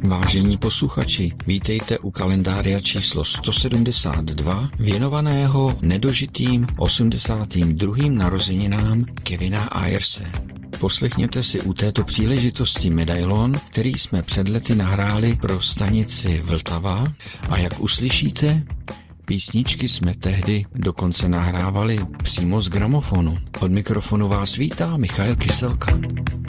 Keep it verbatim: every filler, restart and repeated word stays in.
Vážení posluchači, vítejte u kalendária číslo sto sedmdesát dva, věnovaného nedožitým osmdesátým druhým narozeninám Kevina Ayerse. Poslechněte si u této příležitosti medailon, který jsme před lety nahráli pro stanici Vltava, a jak uslyšíte, písničky jsme tehdy dokonce nahrávali přímo z gramofonu. Od mikrofonu vás vítá Michael Kyselka.